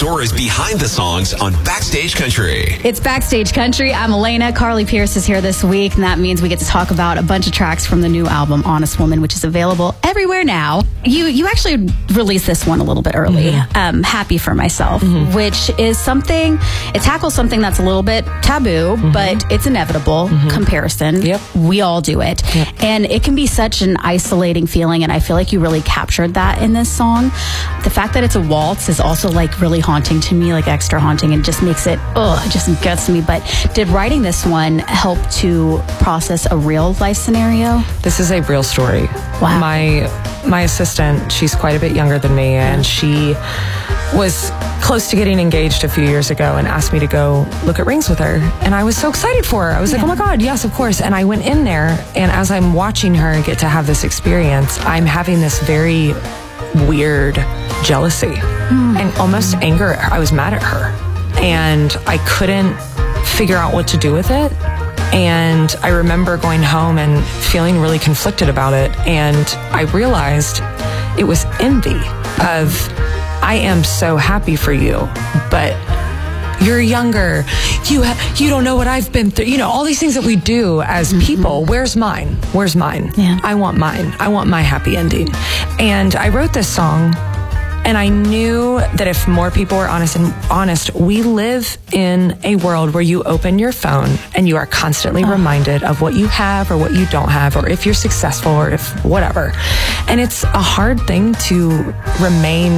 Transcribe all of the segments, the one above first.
stories behind the songs on Backstage Country. It's Backstage Country. I'm Elena. Carly Pierce is here this week, and that means we get to talk about a bunch of tracks from the new album, Honest Woman, which is available everywhere now. You actually released this one a little bit early, Happy for Myself, which is something, it tackles something that's a little bit taboo, but it's inevitable, comparison. Yep. We all do it. Yep. And it can be such an isolating feeling, and I feel like you really captured that in this song. The fact that it's a waltz is also like really haunting to me, like extra haunting, and just makes it, it just gets me. But did writing this one help to process a real life scenario? This is a real story. Wow. My assistant, she's quite a bit younger than me, and she was close to getting engaged a few years ago and asked me to go look at rings with her. And I was so excited for her. I was like, oh my God, yes, of course. And I went in there, and as I'm watching her get to have this experience, I'm having this very weird jealousy and almost anger. I was mad at her, and I couldn't figure out what to do with it. And I remember going home and feeling really conflicted about it. And I realized it was envy of, I am so happy for you, but you're younger. You don't know what I've been through. You know, all these things that we do as people. Where's mine? Where's mine? Yeah. I want mine. I want my happy ending. And I wrote this song, and I knew that if more people were honest, we live in a world where you open your phone and you are constantly reminded of what you have or what you don't have, or if you're successful or if whatever. And it's a hard thing to remain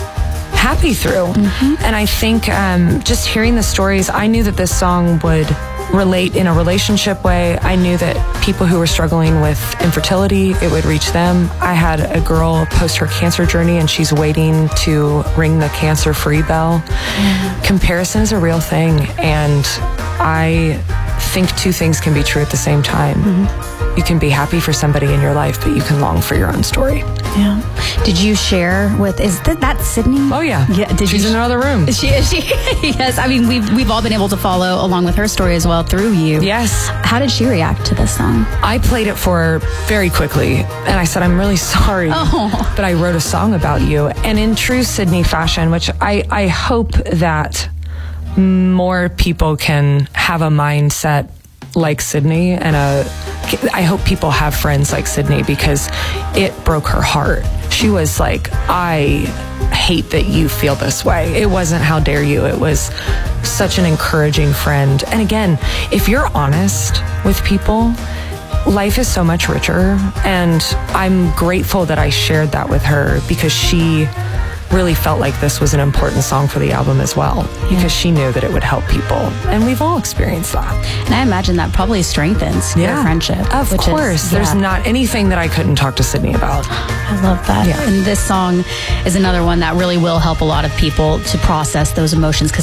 happy through. And I think just hearing the stories, I knew that this song would relate in a relationship way. I knew that people who were struggling with infertility, it would reach them. I had a girl post her cancer journey, and she's waiting to ring the cancer-free bell. Comparison is a real thing, and I think two things can be true at the same time. You can be happy for somebody in your life, but you can long for your own story. Yeah. Did you share with, is that Sydney? Oh yeah. Yeah. She's in another room. Is she? Yes. I mean, we've all been able to follow along with her story as well through you. Yes. How did she react to this song? I played it for her very quickly, and I said, I'm really sorry, but I wrote a song about you. And in true Sydney fashion, which I hope that more people can have a mindset like Sydney, and I hope people have friends like Sydney, because it broke her heart. She was like, I hate that you feel this way. It wasn't how dare you. It was such an encouraging friend. And again, if you're honest with people, life is so much richer. And I'm grateful that I shared that with her, because she really felt like this was an important song for the album as well, because she knew that it would help people. And we've all experienced that. And I imagine that probably strengthens your friendship. Of course. There's not anything that I couldn't talk to Sydney about. I love that. Yeah. And this song is another one that really will help a lot of people to process those emotions, because